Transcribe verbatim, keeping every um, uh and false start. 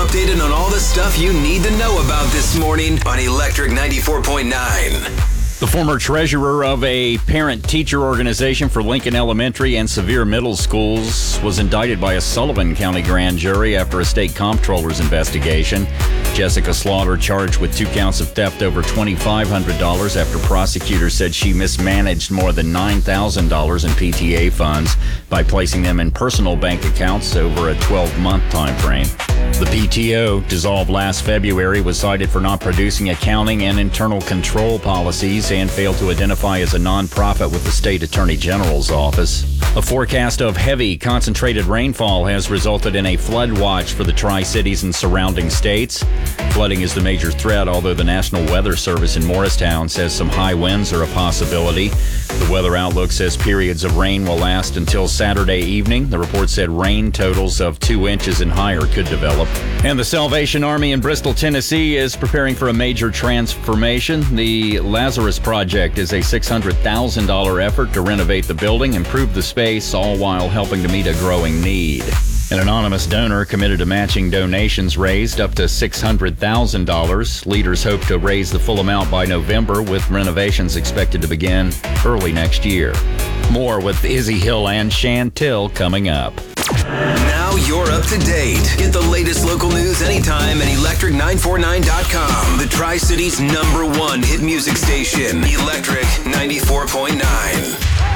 updated on all the stuff you need to know about this morning on Electric ninety-four point nine. The former treasurer of a parent-teacher organization for Lincoln Elementary and Sevier Middle Schools was indicted by a Sullivan County grand jury after a state comptroller's investigation. Jessica Slaughter charged with two counts of theft over two thousand five hundred dollars after prosecutors said she mismanaged more than nine thousand dollars in P T A funds by placing them in personal bank accounts over a twelve-month time frame. The P T O, dissolved last February, was cited for not producing accounting and internal control policies and failed to identify as a nonprofit with the state attorney general's office. A forecast of heavy, concentrated rainfall has resulted in a flood watch for the Tri-Cities and surrounding states. Flooding is the major threat, although the National Weather Service in Morristown says some high winds are a possibility. The weather outlook says periods of rain will last until Saturday evening. The report said rain totals of two inches and higher could develop. And the Salvation Army in Bristol, Tennessee is preparing for a major transformation. The Lazarus Project is a six hundred thousand dollars effort to renovate the building, improve the space, all while helping to meet a growing need. An anonymous donor committed to matching donations raised up to six hundred thousand dollars. Leaders hope to raise the full amount by November, with renovations expected to begin early next year. More with Izzy Hill and Chantil coming up. Now you're up to date. Get the latest local news anytime at electric nine forty-nine dot com. The Tri-Cities number one hit music station, Electric ninety-four point nine.